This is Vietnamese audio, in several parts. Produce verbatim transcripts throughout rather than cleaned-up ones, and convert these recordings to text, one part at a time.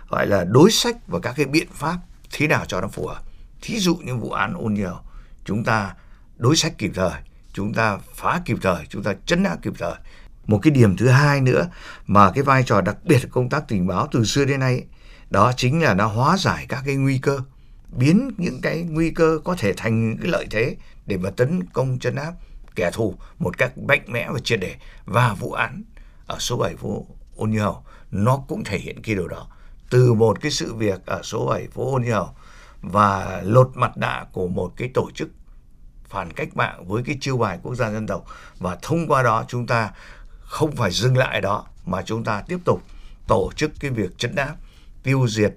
gọi là đối sách và các cái biện pháp thế nào cho nó phù hợp. Thí dụ như vụ án Ôn Nhiều, chúng ta đối sách kịp thời, chúng ta phá kịp thời, chúng ta trấn áp kịp thời. Một cái điểm thứ hai nữa mà cái vai trò đặc biệt của công tác tình báo từ xưa đến nay ấy, đó chính là nó hóa giải các cái nguy cơ, biến những cái nguy cơ có thể thành cái lợi thế để mà tấn công trấn áp kẻ thù một cách mạnh mẽ và triệt để. Và vụ án ở số bảy phố Ôn Như Hầu nó cũng thể hiện cái điều đó. Từ một cái sự việc ở số bảy phố Ôn Như Hầu và lột mặt nạ của một cái tổ chức phản cách mạng với cái chiêu bài quốc gia dân tộc, và thông qua đó chúng ta không phải dừng lại đó mà chúng ta tiếp tục tổ chức cái việc trấn áp, tiêu diệt,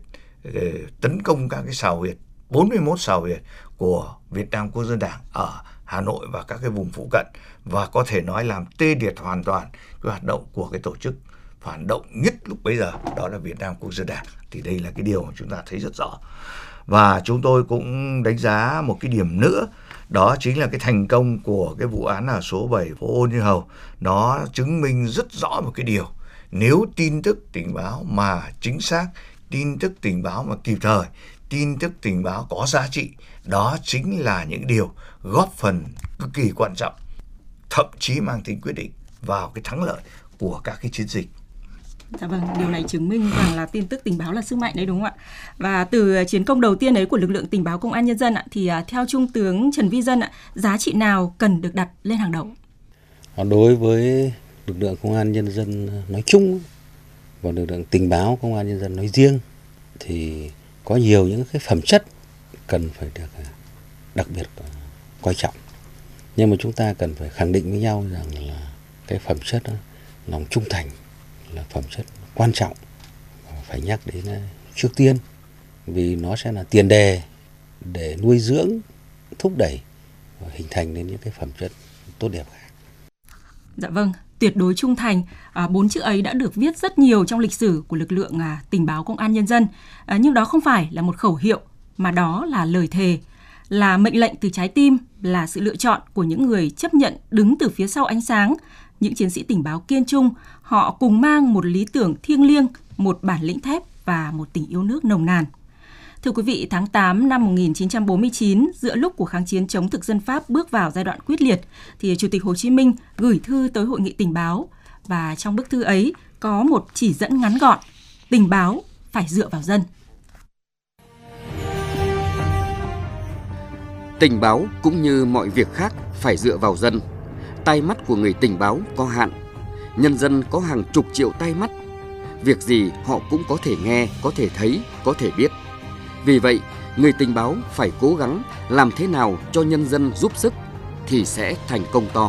tấn công các cái sào huyệt, bốn mươi mốt sào huyệt của Việt Nam Quốc dân Đảng ở Hà Nội và các cái vùng phụ cận, và có thể nói làm tê liệt hoàn toàn cái hoạt động của cái tổ chức phản động nhất lúc bấy giờ, đó là Việt Nam Quốc dân Đảng. Thì đây là cái điều mà chúng ta thấy rất rõ. Và chúng tôi cũng đánh giá một cái điểm nữa, đó chính là cái thành công của cái vụ án ở số bảy phố Ôn Như Hầu. Nó chứng minh rất rõ một cái điều: nếu tin tức tình báo mà chính xác, tin tức tình báo mà kịp thời, tin tức tình báo có giá trị, đó chính là những điều góp phần cực kỳ quan trọng, thậm chí mang tính quyết định vào cái thắng lợi của các cái chiến dịch. Dạ vâng, điều này chứng minh rằng là tin tức tình báo là sức mạnh đấy, đúng không ạ? Và từ chiến công đầu tiên ấy của lực lượng tình báo Công an Nhân dân ạ, thì theo Trung tướng Trần Vi Dân ạ, giá trị nào cần được đặt lên hàng đầu? Đối với lực lượng Công an Nhân dân nói chung và lực lượng tình báo Công an Nhân dân nói riêng thì có nhiều những cái phẩm chất cần phải được đặc biệt coi trọng. Nhưng mà chúng ta cần phải khẳng định với nhau rằng là cái phẩm chất đó, lòng trung thành là phẩm chất quan trọng, phải nhắc đến trước tiên, vì nó sẽ là tiền đề để nuôi dưỡng, thúc đẩy và hình thành nên những cái phẩm chất tốt đẹp khác. Dạ vâng, tuyệt đối trung thành, à, bốn chữ ấy đã được viết rất nhiều trong lịch sử của lực lượng à, tình báo Công an Nhân dân. À, nhưng đó không phải là một khẩu hiệu, mà đó là lời thề, là mệnh lệnh từ trái tim, là sự lựa chọn của những người chấp nhận đứng từ phía sau ánh sáng. Những chiến sĩ tình báo kiên trung, họ cùng mang một lý tưởng thiêng liêng, một bản lĩnh thép và một tình yêu nước nồng nàn. Thưa quý vị, tháng tám năm một nghìn chín trăm bốn mươi chín, giữa lúc cuộc kháng chiến chống thực dân Pháp bước vào giai đoạn quyết liệt, thì Chủ tịch Hồ Chí Minh gửi thư tới Hội nghị tình báo. Và trong bức thư ấy có một chỉ dẫn ngắn gọn: tình báo phải dựa vào dân. Tình báo cũng như mọi việc khác phải dựa vào dân. Tai mắt của người tình báo có hạn. Nhân dân có hàng chục triệu tai mắt. Việc gì họ cũng có thể nghe, có thể thấy, có thể biết. Vì vậy, người tình báo phải cố gắng làm thế nào cho nhân dân giúp sức thì sẽ thành công to.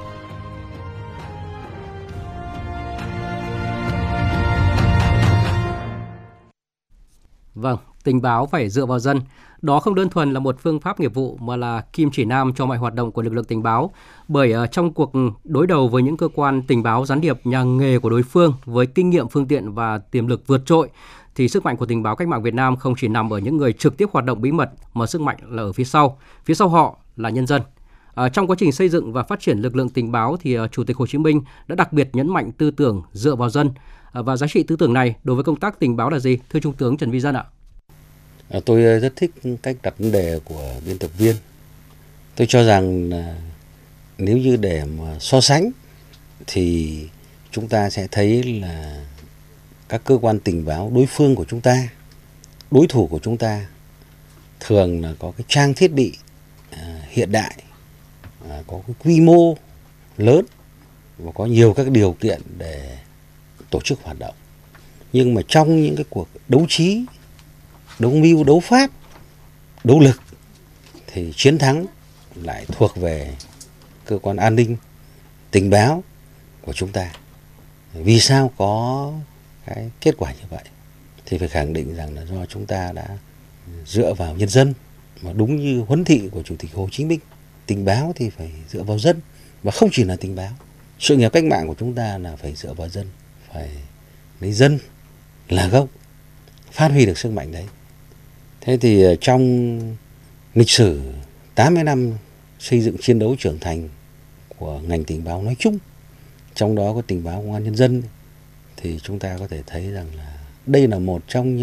Vâng, tình báo phải dựa vào dân. Đó không đơn thuần là một phương pháp nghiệp vụ mà là kim chỉ nam cho mọi hoạt động của lực lượng tình báo. Bởi uh, trong cuộc đối đầu với những cơ quan tình báo gián điệp nhà nghề của đối phương với kinh nghiệm, phương tiện và tiềm lực vượt trội, thì sức mạnh của tình báo cách mạng Việt Nam không chỉ nằm ở những người trực tiếp hoạt động bí mật, mà sức mạnh là ở phía sau. Phía sau họ là nhân dân. À, trong quá trình xây dựng và phát triển lực lượng tình báo thì uh, Chủ tịch Hồ Chí Minh đã đặc biệt nhấn mạnh tư tưởng dựa vào dân. À, và giá trị tư tưởng này đối với công tác tình báo là gì? Thưa Trung tướng Trần Vi Dân ạ. À, tôi rất thích cách đặt vấn đề của biên tập viên. Tôi cho rằng là nếu như để mà so sánh thì chúng ta sẽ thấy là các cơ quan tình báo đối phương của chúng ta, đối thủ của chúng ta thường là có cái trang thiết bị à, hiện đại, à, có cái quy mô lớn và có nhiều các điều kiện để tổ chức hoạt động. Nhưng mà trong những cái cuộc đấu trí, đấu mưu, đấu pháp, đấu lực thì chiến thắng lại thuộc về cơ quan an ninh, tình báo của chúng ta. Vì sao có cái kết quả như vậy? Thì phải khẳng định rằng là do chúng ta đã dựa vào nhân dân, mà đúng như huấn thị của Chủ tịch Hồ Chí Minh, tình báo thì phải dựa vào dân, và không chỉ là tình báo. Sự nghiệp cách mạng của chúng ta là phải dựa vào dân, phải lấy dân là gốc, phát huy được sức mạnh đấy. Thế thì trong lịch sử tám mươi năm xây dựng chiến đấu trưởng thành của ngành tình báo nói chung, trong đó có tình báo Công an Nhân dân, thì chúng ta có thể thấy rằng là đây là một trong những